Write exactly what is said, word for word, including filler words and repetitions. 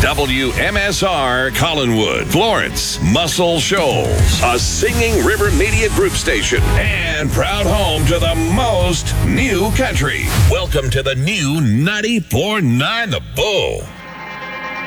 W M S R Collinwood, Florence, Muscle Shoals, a Singing River Media Group station, and proud home to the most new country. Welcome to the new ninety-four point nine The Bull.